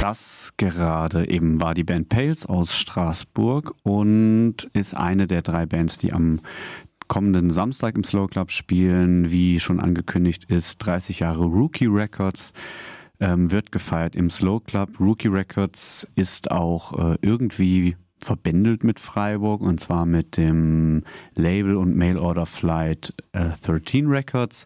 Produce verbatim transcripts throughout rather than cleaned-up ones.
Das gerade eben war die Band Pales aus Straßburg und ist eine der drei Bands, die am kommenden Samstag im Slow Club spielen. Wie schon angekündigt ist, dreißig Jahre Rookie Records ähm, wird gefeiert im Slow Club. Rookie Records ist auch äh, irgendwie verbändelt mit Freiburg, und zwar mit dem Label und Mail Order Flight äh, dreizehn Records.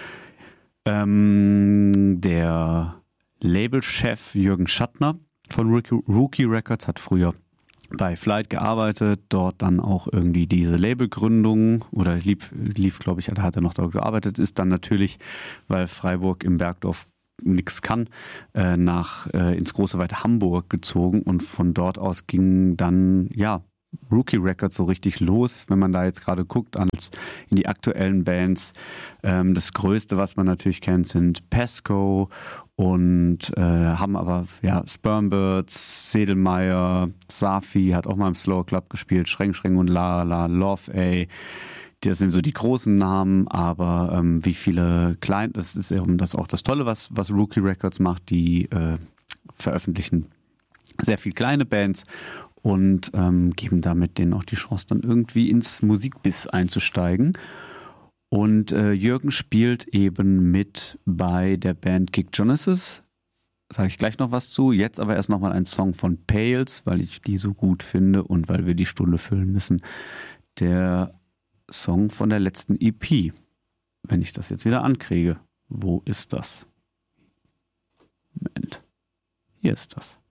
Ähm, der Labelchef Jürgen Schattner von Rookie, Rookie Records hat früher bei Flight gearbeitet, dort dann auch irgendwie diese Labelgründung oder lief, lief glaube ich, da hat er noch dort gearbeitet, ist dann natürlich, weil Freiburg im Bergdorf nichts kann, äh, nach äh, ins große weite Hamburg gezogen, und von dort aus ging dann, ja, Rookie Records so richtig los, wenn man da jetzt gerade guckt, als in die aktuellen Bands. Ähm, das Größte, was man natürlich kennt, sind Pasco und äh, haben aber ja Spermbirds, Sedelmeier, Safi hat auch mal im Slow Club gespielt, Schreng Schreng und La La, Love A. Das sind so die großen Namen, aber ähm, wie viele kleine, das ist eben das auch das Tolle, was, was Rookie Records macht, die äh, veröffentlichen sehr viel kleine Bands und ähm, geben damit denen auch die Chance, dann irgendwie ins Musikbiss einzusteigen. Und äh, Jürgen spielt eben mit bei der Band Kick Genesis. Sage ich gleich noch was zu. Jetzt aber erst nochmal ein Song von Pales, weil ich die so gut finde und weil wir die Stunde füllen müssen. Der Song von der letzten E P. Wenn ich das jetzt wieder ankriege. Wo ist das? Moment. Hier ist das.